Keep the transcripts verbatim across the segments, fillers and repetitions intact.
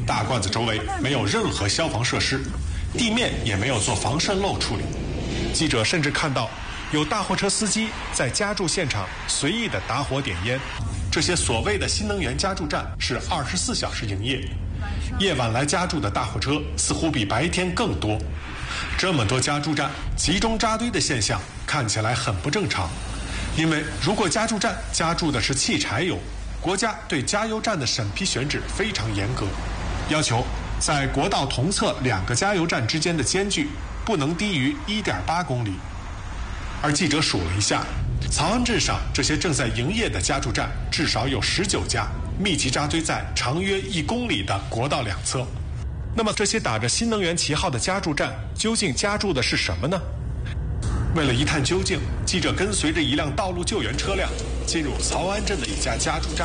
大罐子周围没有任何消防设施，地面也没有做防渗漏处理。记者甚至看到有大货车司机在加注现场随意的打火点烟。这些所谓的新能源加注站是二十四小时营业，夜晚来加注的大货车似乎比白天更多。这么多加注站集中扎堆的现象看起来很不正常，因为如果加注站加注的是汽柴油，国家对加油站的审批选址非常严格，要求在国道同侧两个加油站之间的间距不能低于 一点八公里。而记者数了一下，曹安镇上这些正在营业的加注站至少有十九家，密集扎堆在长约一公里的国道两侧。那么这些打着新能源旗号的加注站究竟加注的是什么呢？为了一探究竟，记者跟随着一辆道路救援车辆进入曹安镇的一家加注站。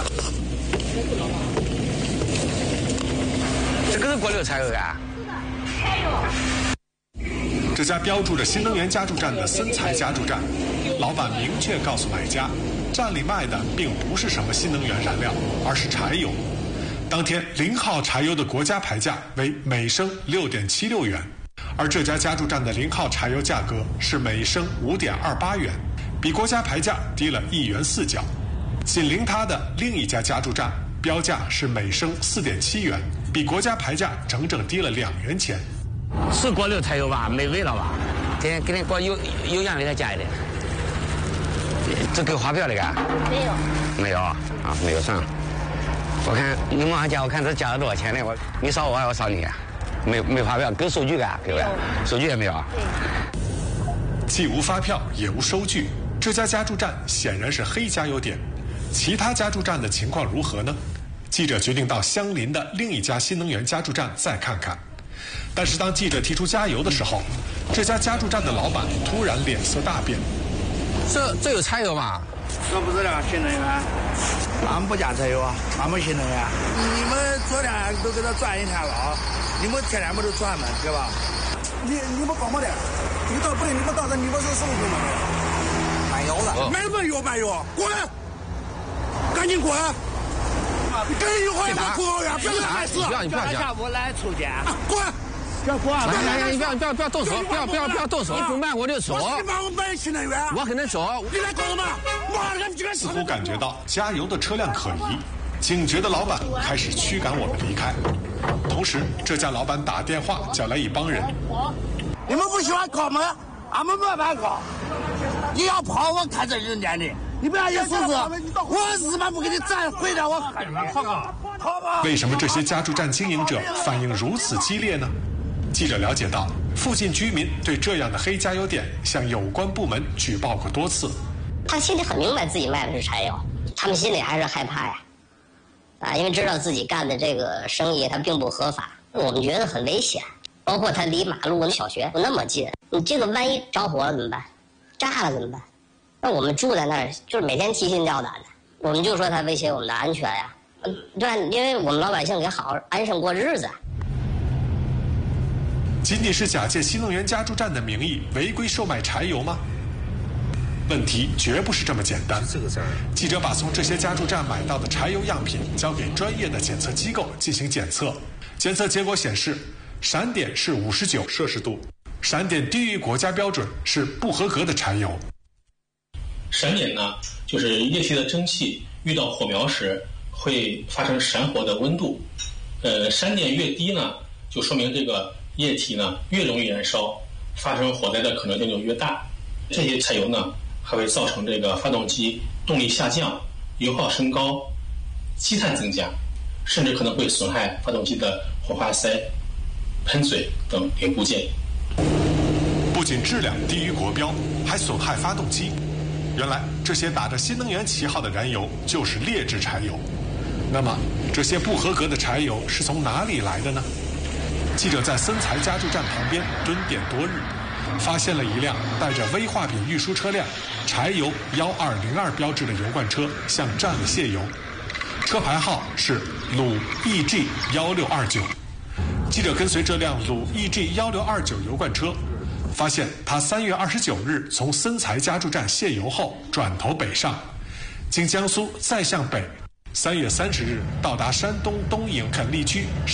这个是国六柴油啊？ 柴油。 这家标注着新能源加注站的森财加注站，老板明确告诉买家，站里卖的并不是什么新能源燃料，而是柴油。当天零号柴油的国家牌价为每升 六点七六元，而这家加注站的零号柴油价格是每升 五点二八元，比国家牌价低了一元四角。紧邻它的另一家加注站标价是每升 四点七元，比国家牌价整整低了两元钱。 是国六柴油吧？没味了吧？给给点国油油样给它加一点。这给发票那个？ 没有。 没有啊，没有算了。我看你往上加，我看这加了多少钱呢？我你扫我，我扫你，没没发票，给收据干，给不？收据也没有啊。 既无发票也无收据，这家加注站显然是黑加油点。其他加注站的情况如何呢？记者决定到相邻的另一家新能源加注站再看看。但是当记者提出加油的时候，这家加注站的老板突然脸色大变。 这这有柴油吗？ 这不是那个新能源，俺们不加柴油啊，俺们新能源。你们昨天都给他转一天了，你们天天不都转吗？对吧？你你们搞么的？你到不对，你们到这你们是什么工作？卖油的。卖什么油卖油？滚！赶紧滚！你赶紧一会儿把公务员别来碍事。 不要你不要讲。 我来抽检。滚！别滚！ 来来来，你不要不要不要动手，不要不要不要动手，不慢我就走。 我把我买新能源。 我跟他走。 你来搞什么？ 似乎感觉到加油的车辆可疑，警觉的老板开始驱赶我们离开。同时，这家老板打电话叫来一帮人。 你们不喜欢搞吗？俺们慢慢搞。你要跑，我看这人家的。你不要意思是，我日妈不给你站回来，我喊你。好吧。 为什么这些加注站经营者反应如此激烈呢？记者了解到，附近居民对这样的黑加油点向有关部门举报过多次。 他心里很明白自己卖的是柴油，他们心里还是害怕呀，啊，因为知道自己干的这个生意它并不合法，我们觉得很危险。包括他离马路、小学那么近，你这个万一着火了怎么办？炸了怎么办？那我们住在那儿，就是每天提心吊胆的，我们就说他威胁我们的安全呀，对，因为我们老百姓也好好安生过日子。 仅仅是假借新能源加注站的名义违规售卖柴油吗？问题绝不是这么简单。记者把从这些加注站买到的柴油样品交给专业的检测机构进行检测，检测结果显示，闪点是五十九摄氏度，闪点低于国家标准是不合格的柴油。 闪点呢，就是液体的蒸汽遇到火苗时会发生闪火的温度，呃，闪点越低呢，就说明这个液体呢越容易燃烧，发生火灾的可能性就越大。这些柴油呢，还会造成这个发动机动力下降、油耗升高、积碳增加，甚至可能会损害发动机的火花塞、喷嘴等零部件。 不仅质量低于国标，还损害发动机。原来这些打着新能源旗号的燃油就是劣质柴油。那么这些不合格的柴油是从哪里来的呢？记者在森财加注站旁边蹲点多日，发现了一辆带着危化品运输车辆柴油一二零二标志的油罐车向站里卸油，车牌号是鲁 E G 一六二九。记者跟随这辆鲁 E G 一六二九油罐车，发现他三月二十九日从森财加注站卸油后转头北上，经江苏再向北，三月三十日到达山东东营垦利区